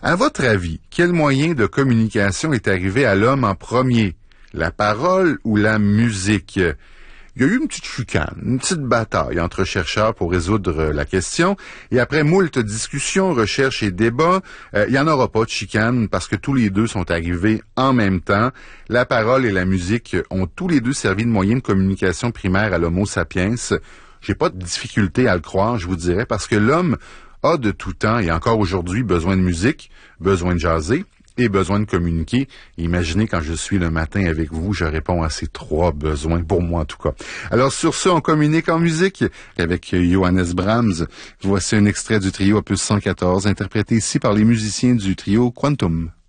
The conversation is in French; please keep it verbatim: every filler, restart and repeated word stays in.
À votre avis, quel moyen de communication est arrivé à l'homme en premier? La parole ou la musique? Il y a eu une petite chicane, une petite bataille entre chercheurs pour résoudre la question. Et après moult discussions, recherches et débats, euh, il n'y en aura pas de chicane parce que tous les deux sont arrivés en même temps. La parole et la musique ont tous les deux servi de moyen de communication primaire à l'Homo sapiens. J'ai pas de difficulté à le croire, je vous dirais, parce que l'homme a de tout temps et encore aujourd'hui besoin de musique, besoin de jaser et besoin de communiquer. Imaginez quand je suis le matin avec vous, je réponds à ces trois besoins, pour moi en tout cas. Alors sur ce, on communique en musique avec Johannes Brahms. Voici un extrait du trio opus cent quatorze, interprété ici par les musiciens du trio Quantum.